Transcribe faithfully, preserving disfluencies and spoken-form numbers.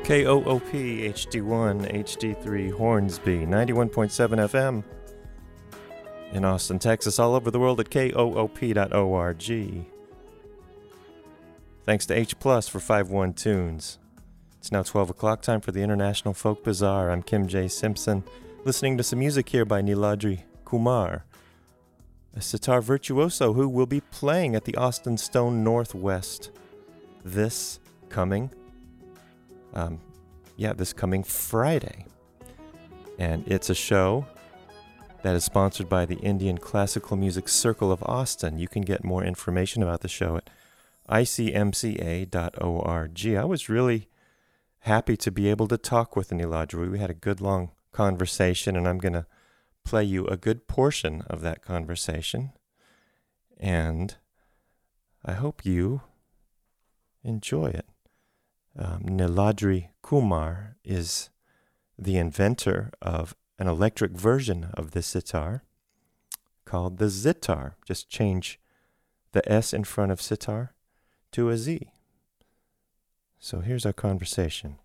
K O O P H D one, H D three Hornsby, ninety-one point seven F M in Austin, Texas, all over the world at K O O P dot org. Thanks to H Plus for five one tunes. It's now twelve o'clock, time for the International Folk Bazaar. I'm Kim J. Simpson, listening to some music here by Niladri Kumar, a sitar virtuoso who will be playing at the Austin Stone Northwest this coming Um, yeah, this coming Friday. And it's a show that is sponsored by the Indian Classical Music Circle of Austin. You can get more information about the show at I C M C A dot org. I was really happy to be able to talk with Niladri. We had a good long conversation, and I'm going to play you a good portion of that conversation. And I hope you enjoy it. Um, Niladri Kumar is the inventor of an electric version of the sitar called the Zitar. Just change the S in front of sitar to a Z. So here's our conversation.